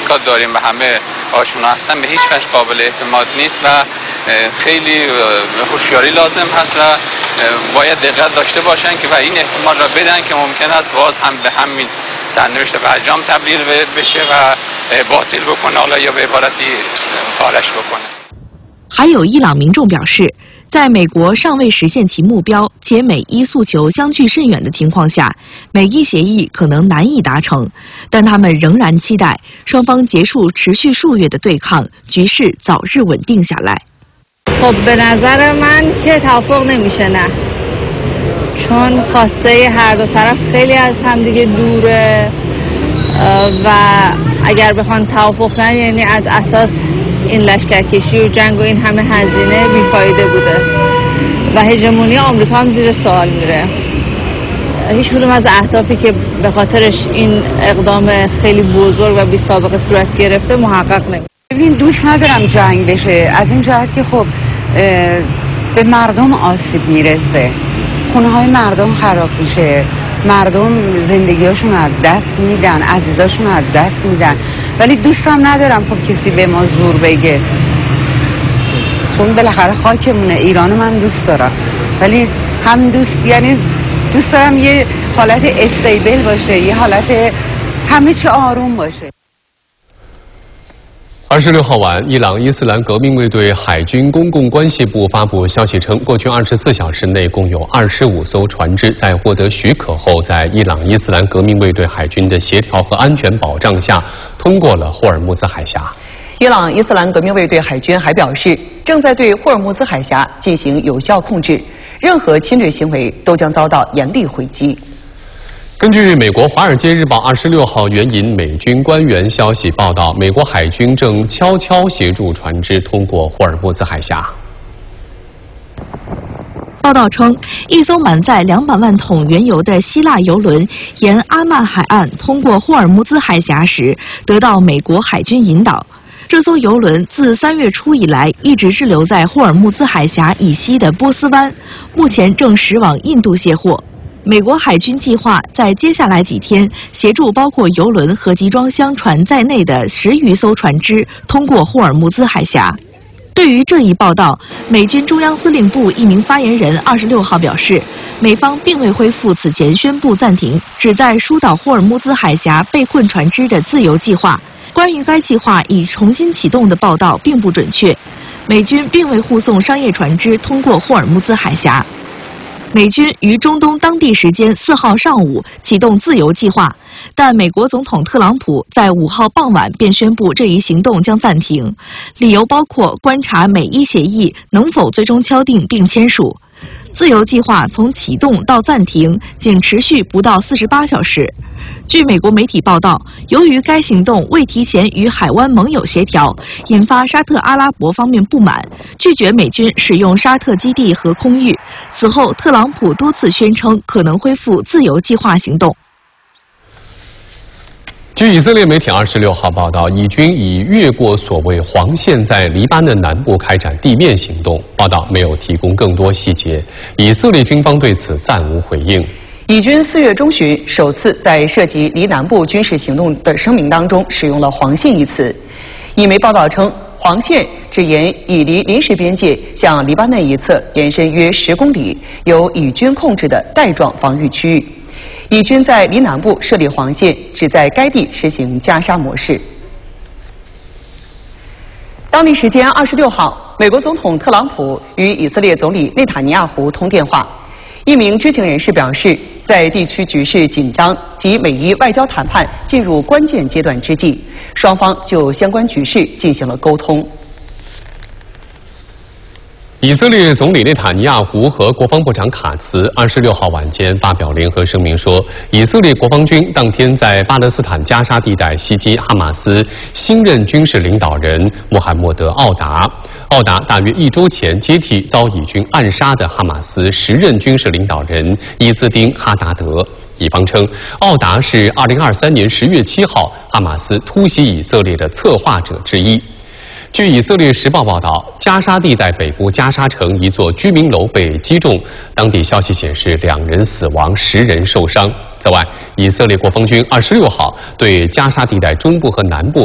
آمریکا داریم و همه آشنا هستن به هیچ وجه قابل اعتماد نیست و خیلی هوشیاری لازم هست و باید دقت داشته باشن که و این احتمال را بدن که ممکن است باز هم به همین سرنوشت برجام تبدیل بشه و باطل بکنه حالا یا به عبارتی فالش بکنه. 还有伊朗民众表示，在美国尚未实现其目标且美伊诉求相距甚远的情况下，美伊协议可能难以达成，但他们仍然期待双方结束持续数月的对抗，局势早日稳定下来。 خب به نظر من که توافق نمیشه نه چون خواسته هر دو طرف خیلی از همدیگه دوره و اگر بخوان توافق کنن یعنی از اساس این لشکرکشی و جنگ و این همه هزینه بیفایده بوده و هژمونی آمریکا هم زیر سوال میره. هیچ کدوم از اهدافی که به خاطرش این اقدام خیلی بزرگ و بی سابقه صورت گرفته محقق نمیشه. ببین دوست ندارم جنگ بشه از این جهت که خب به مردم آسیب میرسه، خونه های مردم خراب میشه، مردم زندگیاشون از دست میدن، عزیزاشون از دست میدن، ولی دوستم ندارم خب کسی به ما زور بگه چون بالاخره خاکمونه. ایران من دوست دارم ولی هم یعنی دوست دارم یه حالت استیبل باشه، یه حالت همه چی آروم باشه. 26号晚，伊朗伊斯兰革命卫队海军公共关系部发布消息称，过去24小时内共有25艘船只在获得许可后，在伊朗伊斯兰革命卫队海军的协调和安全保障下，通过了霍尔木兹海峡。 伊朗伊斯兰革命卫队海军还表示，正在对霍尔木兹海峡进行有效控制，任何侵略行为都将遭到严厉回击。 根据美国《华尔街日报》26号援引美军官员消息报道，美国海军正悄悄协助船只通过霍尔木兹海峡。 报道称，一艘满载200万桶原油的希腊油轮沿阿曼海岸通过霍尔木兹海峡时，得到美国海军引导。这艘油轮自3月初以来一直滞留在霍尔木兹海峡以西的波斯湾，目前正驶往印度卸货。 美国海军计划在接下来几天协助包括油轮和集装箱船在内的10余艘船只通过霍尔木兹海峡。对于这一报道，美军中央司令部一名发言人26号表示，美方并未恢复此前宣布暂停旨在疏导霍尔木兹海峡被困船只的自由计划。关于该计划已重新启动的报道并不准确。美军并未护送商业船只通过霍尔木兹海峡。 美军于中东当地时间4号上午启动自由计划，但美国总统特朗普在5号傍晚便宣布这一行动将暂停，理由包括观察美伊协议能否最终敲定并签署。自由计划从启动到暂停仅持续不到48小时。据美国媒体报道，由于该行动未提前与海湾盟友协调，引发沙特阿拉伯方面不满，拒绝美军使用沙特基地和空域。此后，特朗普多次宣称可能恢复自由计划行动。 据以色列媒体26号报道，以军已越过所谓黄线，在黎巴嫩南部开展地面行动。报道没有提供更多细节，以色列军方对此暂无回应。 以军4月中旬首次在涉及黎南部军事行动的声明当中使用了“黄线”一词。一媒报道称，黄线指沿以黎临时边界向黎巴嫩一侧延伸约10公里，由以军控制的带状防御区域。 以军在黎南部设立黄线，旨在该地实行加沙模式。当地时间26号，美国总统特朗普与以色列总理内塔尼亚胡通电话。一名知情人士表示，在地区局势紧张及美伊外交谈判进入关键阶段之际，双方就相关局势进行了沟通。 以色列总理内塔尼亚胡和国防部长卡茨26号晚间发表联合声明说，以色列国防军当天在巴勒斯坦加沙地带袭击哈马斯新任军事领导人穆罕默德·奥达。奥达大约1周前接替遭以军暗杀的哈马斯10任军事领导人伊兹丁·哈达德。以方称，奥达是2023年10月7号哈马斯突袭以色列的策划者之一。 据以色列时报报道，加沙地带北部加沙城一座居民楼被击中，当地消息显示2人死亡，10人受伤。此外，以色列国防军26号对加沙地带中部和南部